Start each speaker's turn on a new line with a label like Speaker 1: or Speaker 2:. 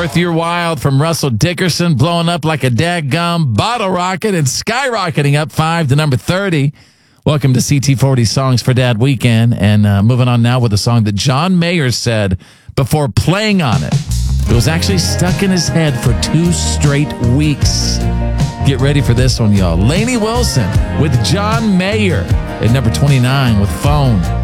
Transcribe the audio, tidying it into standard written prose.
Speaker 1: Worth Your While from Russell Dickerson, blowing up like a daggum bottle rocket and skyrocketing up 5 to number 30. Welcome to CT40 Songs for Dad Weekend. And moving on now with a song that John Mayer said before playing on it. It was actually stuck in his head for 2 straight weeks. Get ready for this one, y'all. Lainey Wilson with John Mayer at number 29 with Phone.